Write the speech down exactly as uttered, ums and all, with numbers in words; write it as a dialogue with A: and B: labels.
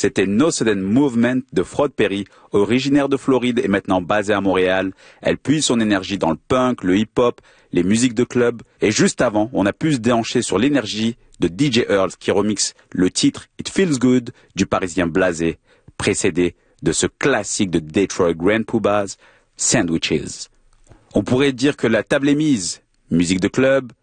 A: c'était No Sudden Movement de Frog Perry, originaire de Floride et maintenant basée à Montréal. Elle puise son énergie dans le punk, le hip-hop, les musiques de club. Et juste avant, on a pu se déhancher sur l'énergie de D J Earls qui remixe le titre It Feels Good du Parisien Blasé, précédé de ce classique de Detroit Grand Puba's, Sandwiches. On pourrait dire que la table est mise. Musique de club,